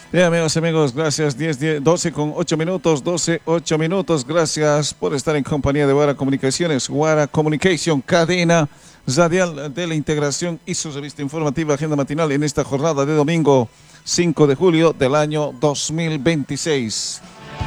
Bien, amigos y amigos, gracias. 12 con 8 minutos, 12, 8 minutos. Gracias por estar en compañía de Guara Comunicaciones, Guara Communication, cadena radial de la integración y su revista informativa Agenda Matinal en esta jornada de domingo 5 de julio del año 2026.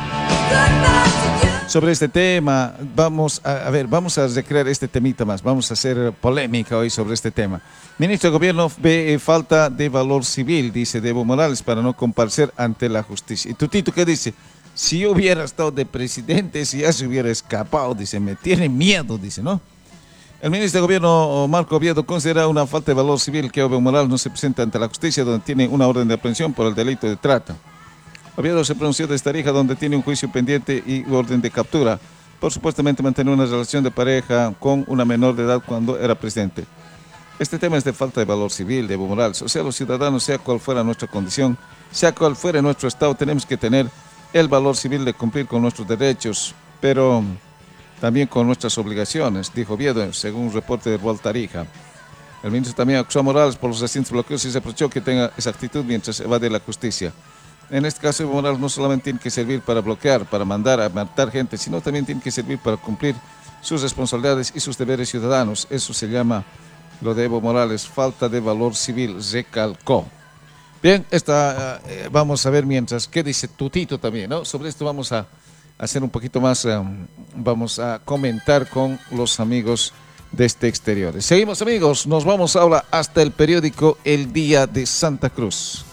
Sobre este tema, vamos a recrear este temita más, vamos a hacer polémica hoy sobre este tema. Ministro de Gobierno ve falta de valor civil, dice Evo Morales, para no comparecer ante la justicia. Y Tutito, ¿qué dice? Si yo hubiera estado de presidente, si ya se hubiera escapado, dice, me tiene miedo, dice, ¿no? El ministro de Gobierno, Marco Oviedo, considera una falta de valor civil que Evo Morales no se presenta ante la justicia, donde tiene una orden de aprehensión por el delito de trata. Oviedo se pronunció desde Tarija, donde tiene un juicio pendiente y orden de captura por supuestamente mantener una relación de pareja con una menor de edad cuando era presidente. Este tema es de falta de valor civil de Evo Morales. O sea, los ciudadanos, sea cual fuera nuestra condición, sea cual fuera nuestro estado, tenemos que tener el valor civil de cumplir con nuestros derechos, pero también con nuestras obligaciones, dijo Oviedo, según un reporte de Rol Tarija. El ministro también acusó a Morales por los recientes bloqueos y se reprochó que tenga esa actitud mientras evade la justicia. En este caso, Evo Morales no solamente tiene que servir para bloquear, para mandar a matar gente, sino también tiene que servir para cumplir sus responsabilidades y sus deberes ciudadanos. Eso se llama, lo de Evo Morales, falta de valor civil, recalcó. Bien, vamos a ver mientras, ¿qué dice Tutito también, ¿no? Sobre esto vamos a hacer un poquito más, vamos a comentar con los amigos de este exterior. Seguimos, amigos, nos vamos ahora hasta el periódico El Día de Santa Cruz.